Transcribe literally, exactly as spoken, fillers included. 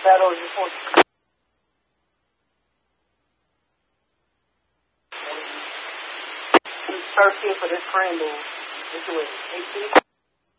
battle is just one. Thirsty for this Crandall situation.